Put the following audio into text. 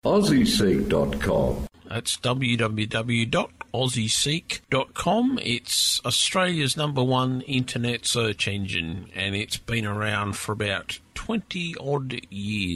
AussieSeek.com. That's www.aussieseek.com. It's Australia's #1 internet search engine, and it's been around for about 20-odd years.